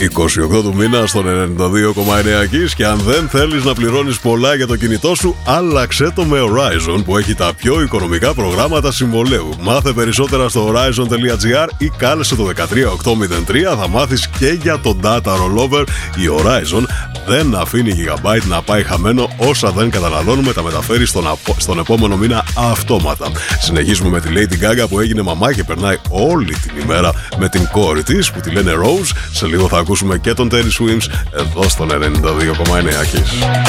28 του μήνα στον 92,9 Kiss. Και αν δεν θέλεις να πληρώνεις πολλά για το κινητό σου, άλλαξε το με Horizon που έχει τα πιο οικονομικά προγράμματα συμβολέου. Μάθε περισσότερα στο horizon.gr ή κάλεσε το 13803. Θα μάθεις και για το data rollover. Η Horizon δεν αφήνει gigabyte να πάει χαμένο. Όσα δεν καταναλώνουμε τα μεταφέρει στον επόμενο μήνα αυτόματα. Συνεχίζουμε με τη Lady Gaga που έγινε μαμά και περνάει όλη την ημέρα με την κόρη της που τη λένε Rose. Σε λίγο θα ακούσουμε και τον Terry Swims εδώ στον 92,9 Kiss.